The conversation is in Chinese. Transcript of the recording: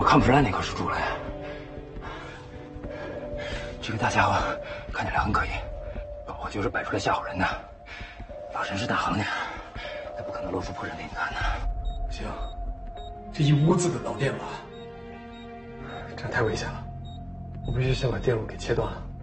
看不出来哪棵是猪了呀？这个大家伙看起来很可疑，搞不好就是摆出来吓唬人的。老陈是大行家，他不可能露出破绽给你看的。 不行，这一屋子的导电网，这太危险了，我必须先把电路给切断了。